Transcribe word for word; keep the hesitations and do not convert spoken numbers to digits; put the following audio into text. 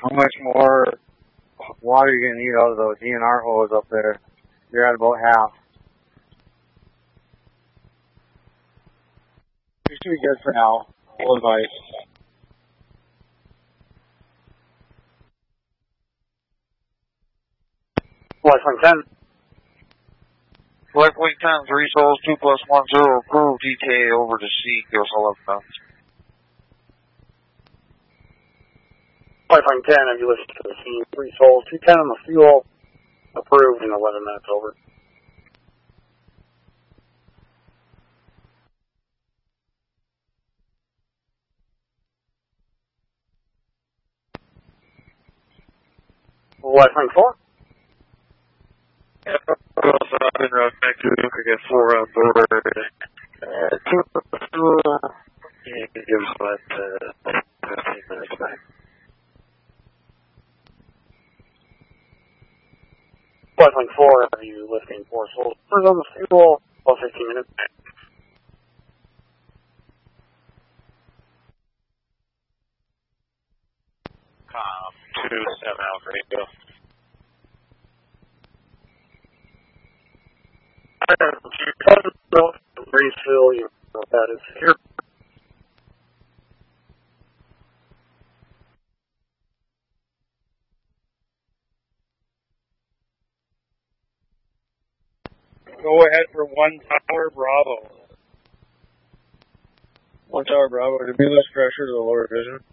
How much more water are you going to need out of those D N R hose up there? You're at about half. You should be good for now. Full advice. Lifeline ten. Lifeline ten, three souls, two plus one zero, approved, E T A over to C, goes eleven knots. Lifeline ten, have you listened to the scene? Three souls, two ten on the fuel, approved in eleven minutes over. Lifeline four. Yeah, I've been routed back to I got four on board. Uh, two on the fuel. Yeah, you can give us about uh, fifteen minutes back. Lifeline four, are you lifting four souls? First on the fuel, about fifteen minutes. Com two seven out radio. Refill, you know what that is here. Go ahead for one tower, Bravo. One tower, Bravo. To be less pressure to the lower division.